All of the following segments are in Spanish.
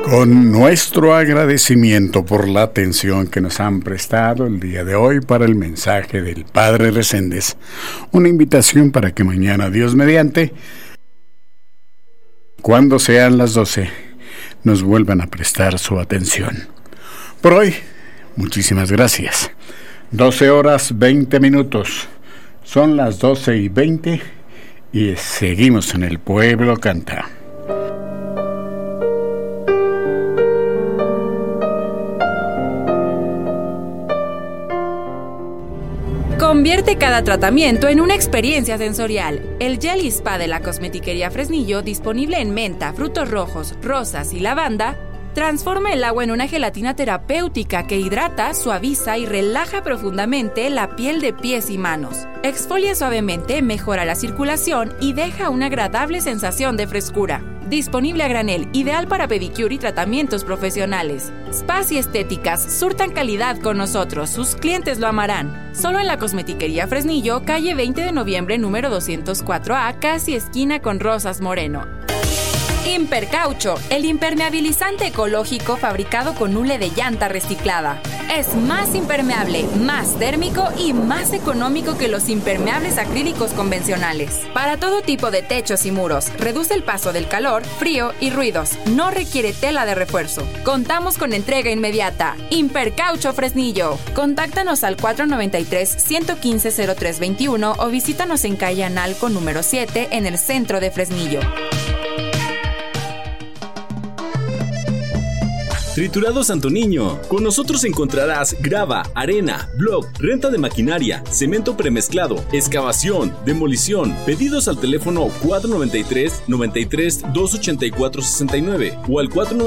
Con nuestro agradecimiento por la atención que nos han prestado el día de hoy para el mensaje del Padre Reséndez, una invitación para que mañana, Dios mediante, cuando sean las 12, nos vuelvan a prestar su atención. Por hoy, muchísimas gracias. 12 horas 20 minutos. Son las 12:20 y seguimos en El Pueblo Canta. Convierte cada tratamiento en una experiencia sensorial. El Gel Spa de la Cosmetiquería Fresnillo, disponible en menta, frutos rojos, rosas y lavanda, transforma el agua en una gelatina terapéutica que hidrata, suaviza y relaja profundamente la piel de pies y manos. Exfolia suavemente, mejora la circulación y deja una agradable sensación de frescura. Disponible a granel, ideal para pedicure y tratamientos profesionales. Spas y estéticas surtan calidad con nosotros, sus clientes lo amarán. Solo en la Cosmetiquería Fresnillo, calle 20 de noviembre, número 204A, casi esquina con Rosas Moreno. Impercaucho, el impermeabilizante ecológico fabricado con hule de llanta reciclada. Es más impermeable, más térmico y más económico que los impermeables acrílicos convencionales. Para todo tipo de techos y muros, reduce el paso del calor, frío y ruidos. No requiere tela de refuerzo. Contamos con entrega inmediata. Impercaucho Fresnillo. Contáctanos al 493-115-0321 o visítanos en calle Analco número 7 en el centro de Fresnillo. Triturado Santo Niño. Con nosotros encontrarás grava, arena, block, renta de maquinaria, cemento premezclado, excavación, demolición. Pedidos al teléfono 493-93-284-69 o al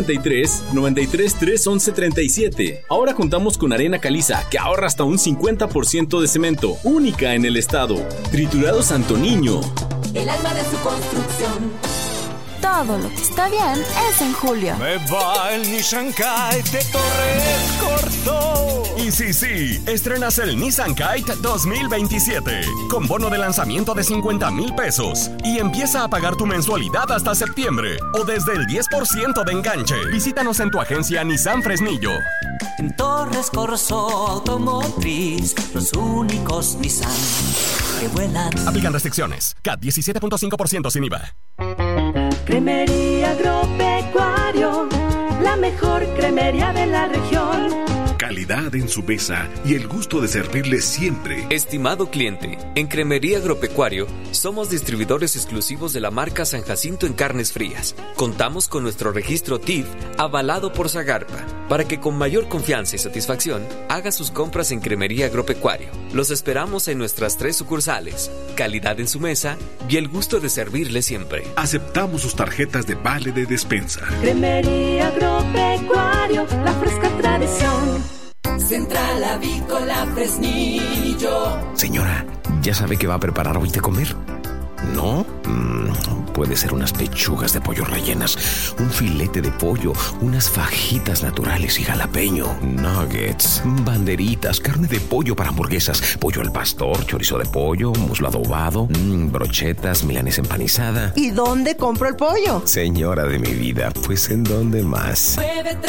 493-93-311-37. Ahora contamos con arena caliza que ahorra hasta un 50% de cemento, única en el estado. Triturado Santo Niño. El alma de su construcción. Todo lo que está bien es en Julio. Me va el Nissan Kite de Torres Corto. Y sí, estrenas el Nissan Kite 2027 con bono de lanzamiento de 50,000 pesos y empieza a pagar tu mensualidad hasta septiembre o desde el 10% de enganche. Visítanos en tu agencia Nissan Fresnillo. En Torres Corso Automotriz, los únicos Nissan que vuelan. Aplican restricciones. CAT 17.5% sin IVA. Cremería Agropecuario, la mejor cremería de la región. Calidad en su mesa y el gusto de servirle siempre. Estimado cliente, en Cremería Agropecuario somos distribuidores exclusivos de la marca San Jacinto en carnes frías. Contamos con nuestro registro TIF avalado por Zagarpa para que con mayor confianza y satisfacción haga sus compras en Cremería Agropecuario. Los esperamos en nuestras 3 sucursales. Calidad en su mesa y el gusto de servirle siempre. Aceptamos sus tarjetas de vale de despensa. Cremería Agropecuario, la fresca tradición. Central Avícola Fresnillo. Señora, ¿ya sabe qué va a preparar hoy de comer? ¿No? Puede ser unas pechugas de pollo rellenas, un filete de pollo, unas fajitas naturales y jalapeño, nuggets, banderitas, carne de pollo para hamburguesas, pollo al pastor, chorizo de pollo, muslo adobado, brochetas, milanesa empanizada. ¿Y dónde compro el pollo? Señora de mi vida, pues ¿en dónde más?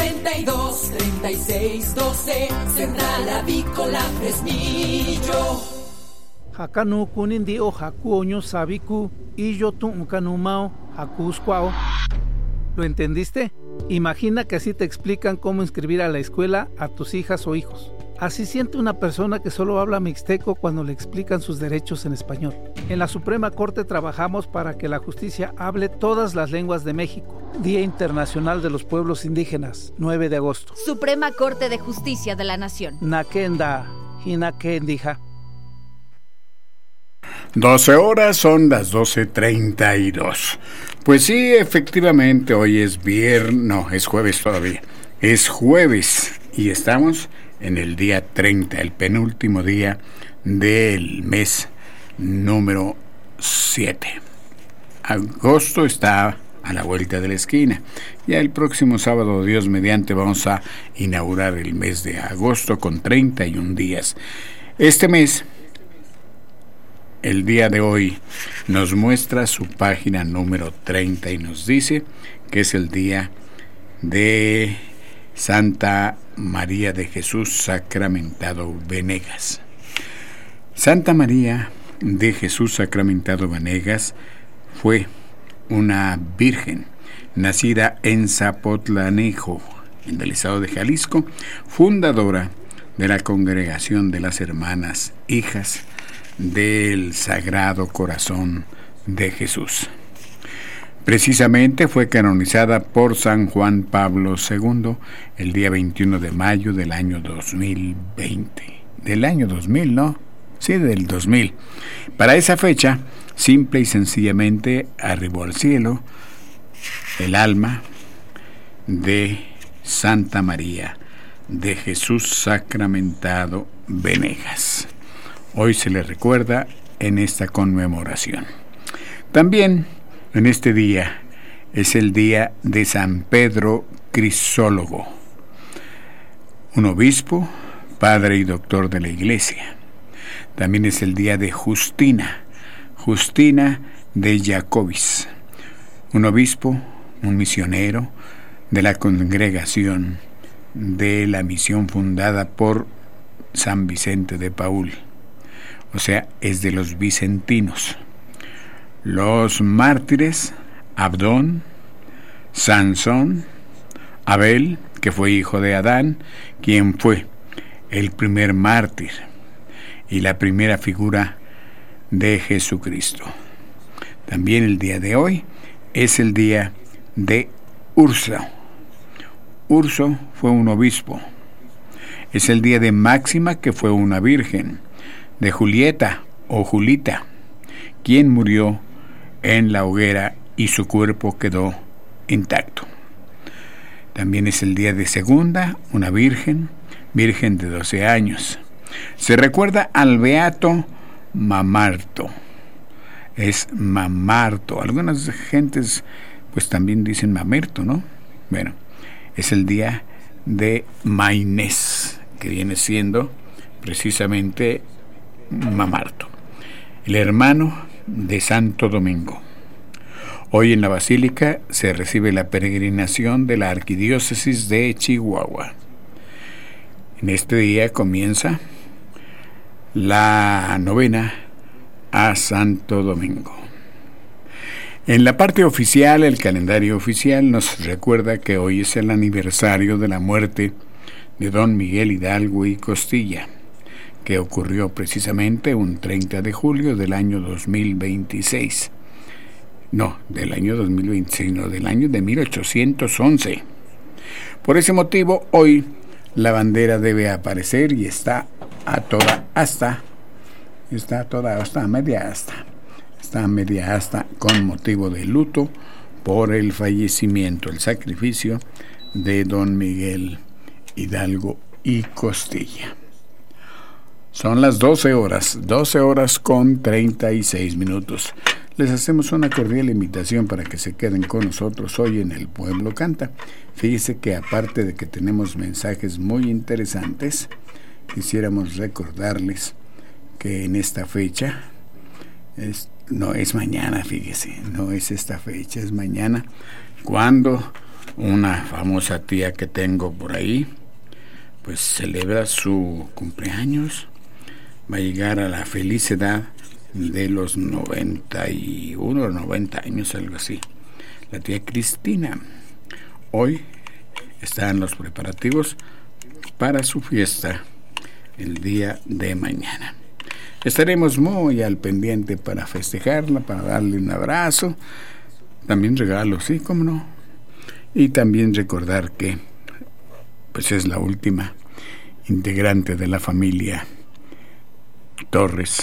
932-3612, Central Avícola Fresnillo. Hakanu kunindi o hakuoño sabiku y yo tuncanumao hakuscuao. ¿Lo entendiste? Imagina que así te explican cómo inscribir a la escuela a tus hijas o hijos. Así siente una persona que solo habla mixteco cuando le explican sus derechos en español. En la Suprema Corte trabajamos para que la justicia hable todas las lenguas de México. Día Internacional de los Pueblos Indígenas, 9 de agosto. Suprema Corte de Justicia de la Nación. Nakenda, hinakendija. 12 horas, son las 12:32. Pues sí, efectivamente, hoy es viernes, no, es jueves todavía. Es jueves y estamos en el día 30, el penúltimo día del mes número 7. Agosto está a la vuelta de la esquina. Ya el próximo sábado, Dios mediante, vamos a inaugurar el mes de agosto con 31 días. Este mes, el día de hoy, nos muestra su página número 30 y nos dice que es el día de Santa María de Jesús Sacramentado Venegas. Santa María de Jesús Sacramentado Venegas fue una virgen nacida en Zapotlanejo, en el estado de Jalisco, fundadora de la Congregación de las Hermanas Hijas del Sagrado Corazón de Jesús. Precisamente fue canonizada por San Juan Pablo II el día 21 de mayo del año 2020. Del año 2000, ¿no? Sí, del 2000. Para esa fecha, simple y sencillamente arribó al cielo el alma de Santa María de Jesús Sacramentado Venegas. Hoy se le recuerda en esta conmemoración. También en este día es el día de San Pedro Crisólogo, un obispo, padre y doctor de la Iglesia. También es el día de Justina de Jacobis, un obispo, un misionero de la congregación de la misión fundada por San Vicente de Paúl, o sea, es de los vicentinos. Los mártires, Abdón, Sansón, Abel, que fue hijo de Adán, quien fue el primer mártir y la primera figura de Jesucristo. También el día de hoy es el día de Urso. Urso fue un obispo. Es el día de Máxima, que fue una virgen, de Julieta o Julita, quien murió en la hoguera y su cuerpo quedó intacto. También es el día de Segunda, una virgen de 12 años. Se recuerda al beato Mamarto. Es Mamarto. Algunas gentes pues también dicen Mamerto, ¿no? Bueno, es el día de Mainés, que viene siendo precisamente Mamarto, el hermano de Santo Domingo. Hoy en la Basílica se recibe la peregrinación de la Arquidiócesis de Chihuahua. En este día comienza la novena a Santo Domingo. En la parte oficial, el calendario oficial nos recuerda que hoy es el aniversario de la muerte de don Miguel Hidalgo y Costilla, que ocurrió precisamente un 30 de julio del año 2026. No, del año 2026, no, del año de 1811. Por ese motivo, hoy la bandera debe aparecer y está a media asta con motivo de luto por el fallecimiento, el sacrificio de don Miguel Hidalgo y Costilla. Son las 12 horas con 36 minutos. Les hacemos una cordial invitación para que se queden con nosotros hoy en El Pueblo Canta. Fíjese que aparte de que tenemos mensajes muy interesantes, quisiéramos recordarles que en esta fecha, no es mañana, fíjese, no es esta fecha, es mañana, cuando una famosa tía que tengo por ahí, pues celebra su cumpleaños, va a llegar a la feliz edad de los 91 o 90 años, algo así. La tía Cristina. Hoy están los preparativos para su fiesta el día de mañana. Estaremos muy al pendiente para festejarla, para darle un abrazo, también regalos, sí, cómo no. Y también recordar que pues es la última integrante de la familia Torres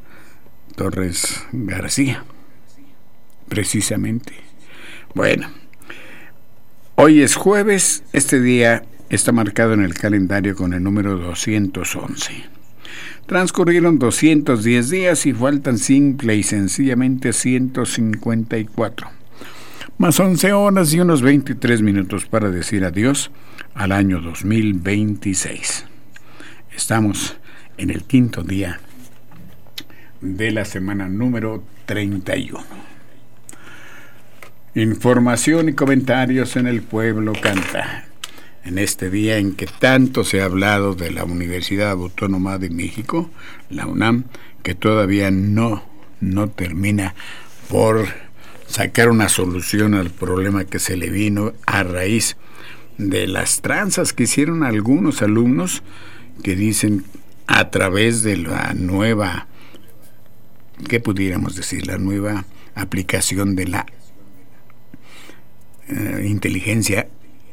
García, precisamente. Bueno, hoy es jueves, este día está marcado en el calendario con el número 211. Transcurrieron 210 días y faltan simple y sencillamente 154. Más 11 horas y unos 23 minutos para decir adiós al año 2026. Estamos en el quinto día de la semana número 31. Información y comentarios en el Pueblo Canta. En este día en que tanto se ha hablado de la Universidad Autónoma de México, la UNAM, que todavía no termina por sacar una solución al problema que se le vino a raíz de las tranzas que hicieron algunos alumnos que dicen a través de la nueva, ¿qué pudiéramos decir? La nueva aplicación de la inteligencia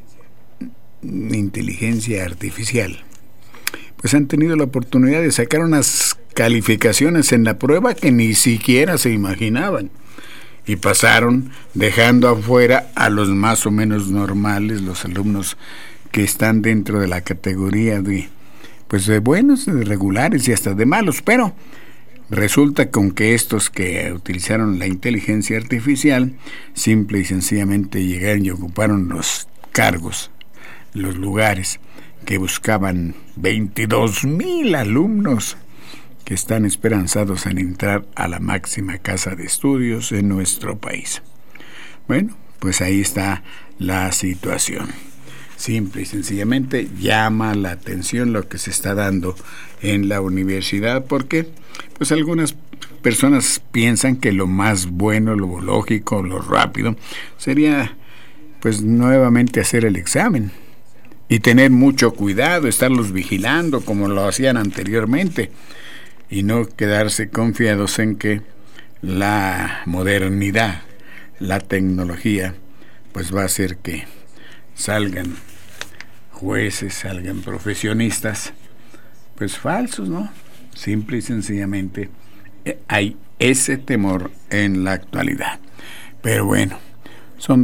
artificial, pues han tenido la oportunidad de sacar unas calificaciones en la prueba que ni siquiera se imaginaban, y pasaron dejando afuera a los más o menos normales, los alumnos que están dentro de la categoría de buenos, de regulares y hasta de malos. Pero resulta con que estos que utilizaron la inteligencia artificial simple y sencillamente llegaron y ocuparon los cargos, los lugares que buscaban 22,000 alumnos que están esperanzados en entrar a la máxima casa de estudios en nuestro país. Bueno, pues ahí está la situación. Simple y sencillamente llama la atención lo que se está dando en la universidad, porque pues algunas personas piensan que lo más bueno, lo lógico, lo rápido sería pues nuevamente hacer el examen y tener mucho cuidado, estarlos vigilando como lo hacían anteriormente y no quedarse confiados en que la modernidad, la tecnología pues va a hacer que salgan jueces, salgan profesionistas pues falsos, ¿no? Simple y sencillamente hay ese temor en la actualidad. Pero bueno, son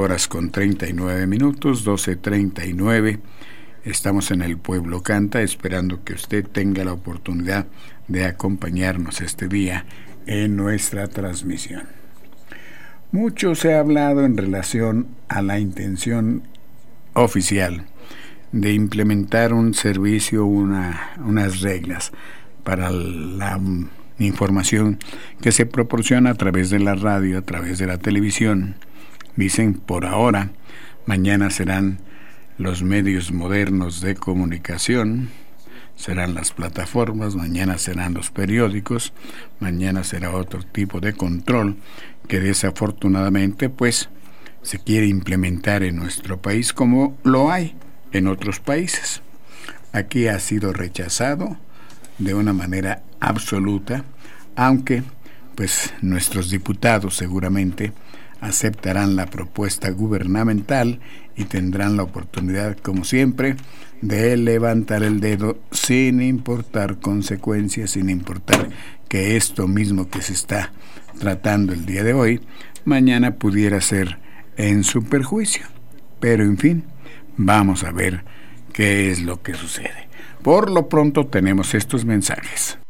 12:39, 12:39. Estamos en el Pueblo Canta, esperando que usted tenga la oportunidad de acompañarnos este día en nuestra transmisión. Mucho se ha hablado en relación a la intención oficial de implementar un servicio, unas reglas para la información que se proporciona a través de la radio, a través de la televisión. Dicen por ahora, mañana serán los medios modernos de comunicación, serán las plataformas, mañana serán los periódicos, mañana será otro tipo de control que desafortunadamente pues se quiere implementar en nuestro país como lo hay en otros países. Aquí ha sido rechazado de una manera absoluta, aunque pues nuestros diputados seguramente aceptarán la propuesta gubernamental y tendrán la oportunidad, como siempre, de levantar el dedo sin importar consecuencias, sin importar que esto mismo que se está tratando el día de hoy, mañana pudiera ser en su perjuicio. Pero en fin, vamos a ver qué es lo que sucede. Por lo pronto tenemos estos mensajes.